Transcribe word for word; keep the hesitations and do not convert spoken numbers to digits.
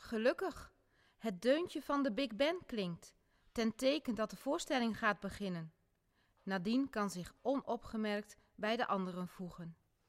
Gelukkig. Het deuntje van de Big Band klinkt, ten teken dat de voorstelling gaat beginnen. Nadine kan zich onopgemerkt bij de anderen voegen.